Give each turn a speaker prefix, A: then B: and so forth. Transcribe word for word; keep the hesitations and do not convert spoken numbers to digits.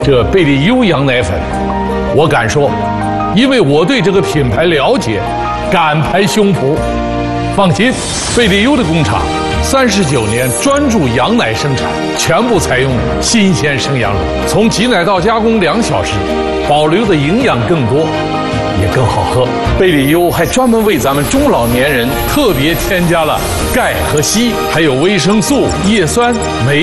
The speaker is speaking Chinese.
A: 这贝利优羊奶粉，我敢说，因为我对这个品牌了解，敢拍胸脯。放心，贝利优的工厂三十九年专注羊奶生产，全部采用新鲜生羊乳，从挤奶到加工两小时，保留的营养更多，也更好喝。贝利优还专门为咱们中老年人特别添加了钙和硒，还有维生素、叶酸、镁。